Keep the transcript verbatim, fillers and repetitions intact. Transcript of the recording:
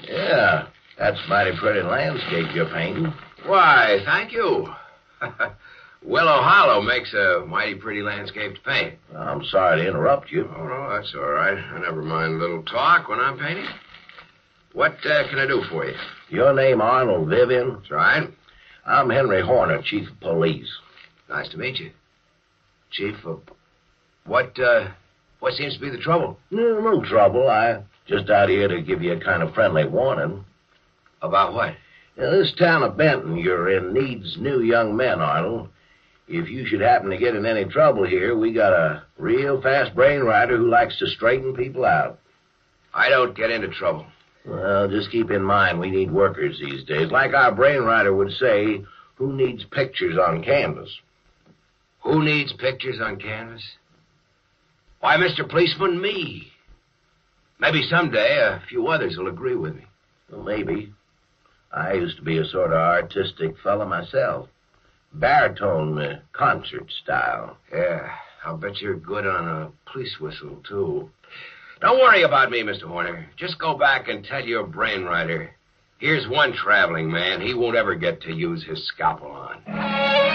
Yeah, that's a mighty pretty landscape you're painting. Why, thank you. Willow Hollow makes a mighty pretty landscape to paint. I'm sorry to interrupt you. Oh, no, that's all right. I never mind a little talk when I'm painting. What uh, can I do for you? Your name Arnold Vivian? That's right. I'm Henry Horner, Chief of Police. Nice to meet you. Chief of... What, uh... What seems to be the trouble? No, no trouble. I just out here to give you a kind of friendly warning. About what? Now, this town of Benton you're in needs new young men, Arnold. If you should happen to get in any trouble here, we got a real fast brain rider who likes to straighten people out. I don't get into trouble. Well, just keep in mind we need workers these days. Like our brain rider would say, who needs pictures on canvas? Who needs pictures on canvas? Why, Mister Policeman, me. Maybe someday a few others will agree with me. Well, maybe. I used to be a sort of artistic fella myself. Baritone uh, concert style. Yeah, I'll bet you're good on a police whistle, too. Don't worry about me, Mister Horner. Just go back and tell your brain rider. Here's one traveling man he won't ever get to use his scalpel on.